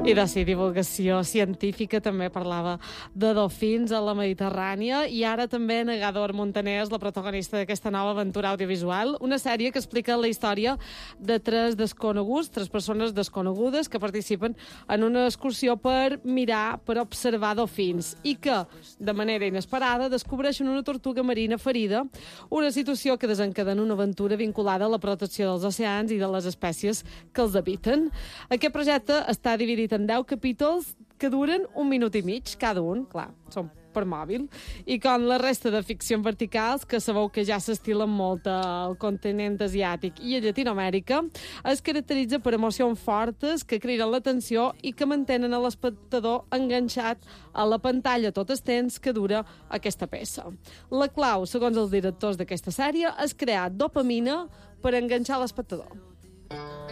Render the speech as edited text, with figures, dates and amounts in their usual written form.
I de ser divulgació científica també parlava de dofins a la Mediterrània i ara també Negador Montaner és la protagonista d'aquesta nova aventura audiovisual, una sèrie que explica la història de tres persones desconegudes que participen en una excursió per mirar, per observar dofins i que, de manera inesperada, descobreixen una tortuga marina ferida, una situació que desencadena una aventura vinculada a la protecció dels oceans i de les espècies que els habiten. Aquest projecte està dividit en 10 capítols que duren 1 minut i mig, cada un, clar, són per mòbil, i com la resta de ficcions verticals, que sabeu que ja s'estilen molt al continent asiàtic i a Llatinoamèrica, es caracteritza per emocions fortes que criden l'atenció i que mantenen a l'espectador enganxat a la pantalla tot el temps que dura aquesta peça. La clau, segons els directors d'aquesta sèrie, és crear dopamina per enganxar l'espectador.